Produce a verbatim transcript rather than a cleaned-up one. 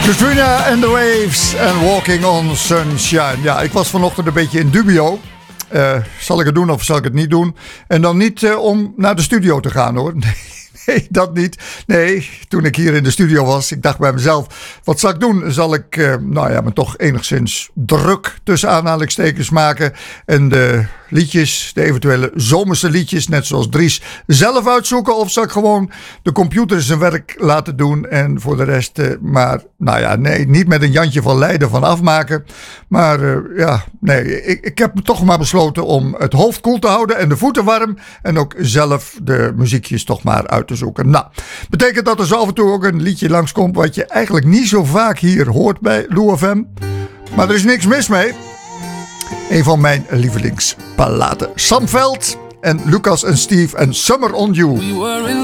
Katrina and the Waves en Walking on Sunshine. Ja, ik was vanochtend een beetje in dubio. Uh, zal ik het doen of zal ik het niet doen? En dan niet uh, om naar de studio te gaan, hoor. Nee, nee, dat niet. Nee, toen ik hier in de studio was, ik dacht bij mezelf, wat zal ik doen? Zal ik, uh, nou ja, me toch enigszins druk tussen aanhalingstekens maken en de liedjes, de eventuele zomerse liedjes, net zoals Dries, zelf uitzoeken? Of zal ik gewoon de computer zijn werk laten doen en voor de rest uh, maar, nou ja, nee, niet met een Jantje van Leiden van afmaken. Maar uh, ja, nee, ik, ik heb toch maar besloten om het hoofd koel te houden en de voeten warm en ook zelf de muziekjes toch maar uit te zoeken. Nou, betekent dat er zo af en toe ook een liedje langskomt wat je eigenlijk niet zo vaak hier hoort bij Lou F M. Maar er is niks mis mee. Een van mijn lievelingsplaten. Sam Veld en Lucas en Steve en Summer on You.